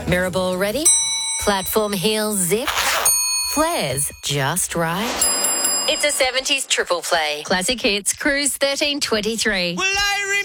Mirrorball ready? Platform heels zip? Flares just right? It's a 70s triple play. Classic hits, Cruise 1323. Well, I